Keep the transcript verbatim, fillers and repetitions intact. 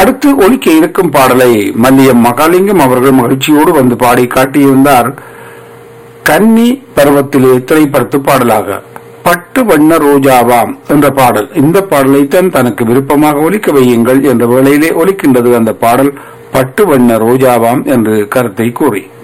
அடுத்து ஒலிக்க இருக்கும் பாடலை மல்லியம் மகாலிங்கம் அவர்கள் மகிழ்ச்சியோடு வந்து பாடி காட்டியிருந்தார். கன்னி பருவத்திலே திரைப்படத்து பாடலாக பட்டு வண்ண ரோஜாவாம் என்ற பாடல். இந்த பாடலைத்தான் தனக்கு விருப்பமாக ஒலிக்க வையுங்கள் என்ற வேளையிலே ஒலிக்கின்றது அந்த பாடல் பட்டு வண்ண ரோஜாவாம் என்று கருத்தை கூறி